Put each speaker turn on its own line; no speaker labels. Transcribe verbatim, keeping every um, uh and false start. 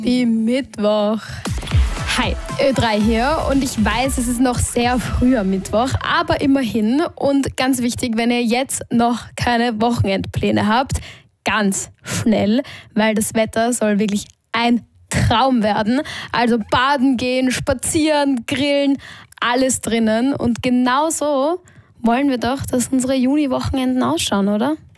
Wie Mittwoch. Hi, Ö drei hier und ich weiß, es ist noch sehr früh am Mittwoch, aber immerhin und ganz wichtig, wenn ihr jetzt noch keine Wochenendpläne habt, ganz schnell, weil das Wetter soll wirklich ein Traum werden. Also baden gehen, spazieren, grillen, alles drinnen und genauso wollen wir doch, dass unsere Juni-Wochenenden ausschauen, oder?